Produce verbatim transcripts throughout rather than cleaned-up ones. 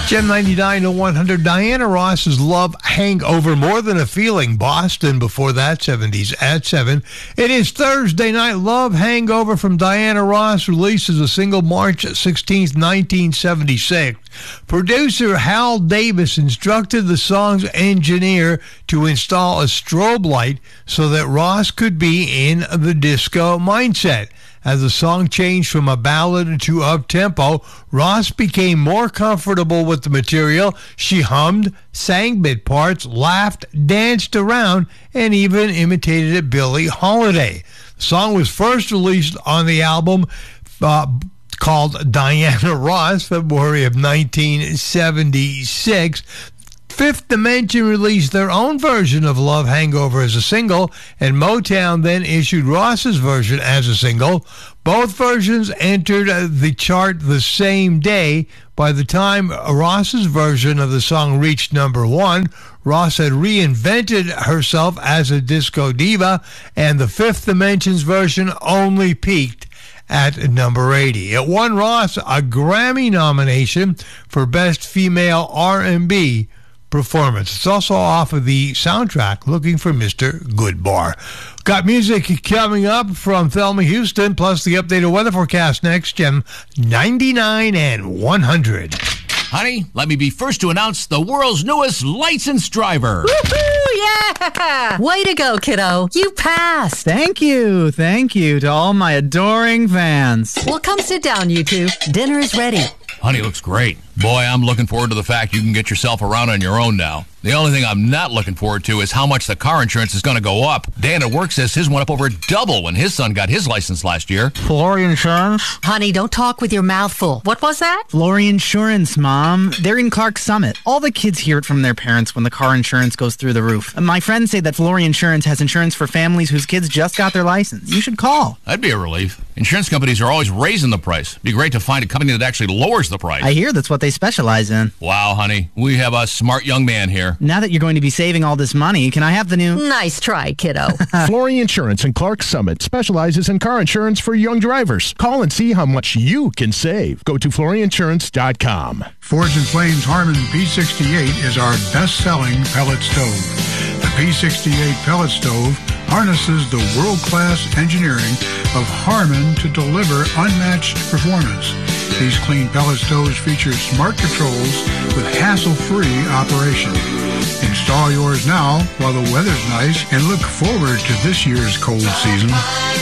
Gem ninety-nine to one hundred, Diana Ross's Love Hangover, More Than a Feeling, Boston. Before that, seventies at seven. It is Thursday night. Love Hangover from Diana Ross releases a single March sixteenth, nineteen seventy-six. Producer Hal Davis instructed the song's engineer to install a strobe light so that Ross could be in the disco mindset. As the song changed from a ballad to up-tempo, Ross became more comfortable with the material. She hummed, sang bit parts, laughed, danced around, and even imitated Billie Holiday. The song was first released on the album uh, called Diana Ross, February of nineteen seventy-six. Fifth Dimension released their own version of Love Hangover as a single, and Motown then issued Ross's version as a single. Both versions entered the chart the same day. By the time Ross's version of the song reached number one, Ross had reinvented herself as a disco diva, and the Fifth Dimension's version only peaked at number eighty. It won Ross a Grammy nomination for Best Female R and B Performance. It's also off of the soundtrack, Looking for Mister Goodbar. Got music coming up from Thelma Houston, plus the updated weather forecast next. Gem ninety-nine and one hundred. Honey, let me be first to announce the world's newest licensed driver. Woohoo! Yeah! Way to go, kiddo. You passed. Thank you. Thank you to all my adoring fans. Well, come sit down, you two. Dinner is ready. Honey looks great. Boy, I'm looking forward to the fact you can get yourself around on your own now. The only thing I'm not looking forward to is how much the car insurance is going to go up. Dan at work says his went up over double when his son got his license last year. Flory Insurance? Honey, don't talk with your mouth full. What was that? Flory Insurance, Mom. They're in Clark Summit. All the kids hear it from their parents when the car insurance goes through the roof. And my friends say that Flory Insurance has insurance for families whose kids just got their license. You should call. That'd be a relief. Insurance companies are always raising the price. It'd be great to find a company that actually lowers the price. I hear that's what they specialize in. Wow, honey. We have a smart young man here. Now that you're going to be saving all this money, can I have the new... Nice try, kiddo. Flory Insurance in Clark Summit specializes in car insurance for young drivers. Call and see how much you can save. Go to flory insurance dot com. Forge and Flame's Harmon P sixty-eight is our best-selling pellet stove. The P sixty-eight pellet stove harnesses the world-class engineering of Harmon to deliver unmatched performance. These clean pellet stoves feature smart controls with hassle-free operation. Install yours now while the weather's nice and look forward to this year's cold season.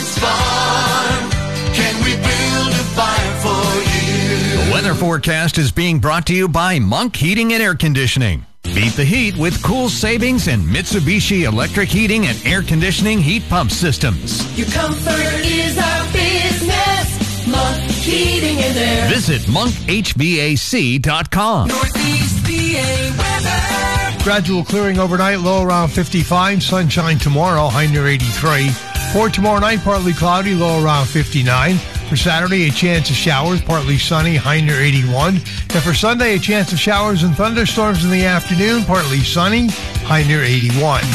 Can we build a fire for you? The weather forecast is being brought to you by Monk Heating and Air Conditioning. Beat the heat with cool savings and Mitsubishi electric heating and air conditioning heat pump systems. Your comfort is our business. Monk Heating and Air. Visit monk h v a c dot com. Northeast P A weather. Gradual clearing overnight, low around fifty-five. Sunshine tomorrow, high near eighty-three. For tomorrow night, partly cloudy, low around fifty-nine. For Saturday, a chance of showers, partly sunny, high near eighty-one. And for Sunday, a chance of showers and thunderstorms in the afternoon, partly sunny, high near eighty-one.